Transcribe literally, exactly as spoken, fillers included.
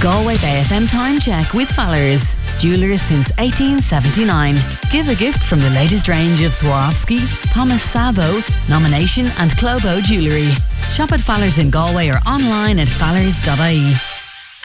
Galway Bay F M time check with Fallers. Jewellers since eighteen seventy-nine. Give a gift from the latest range of Swarovski, Thomas Sabo, Nomination and Clobo jewellery. Shop at Fallers in Galway or online at fallers dot I E.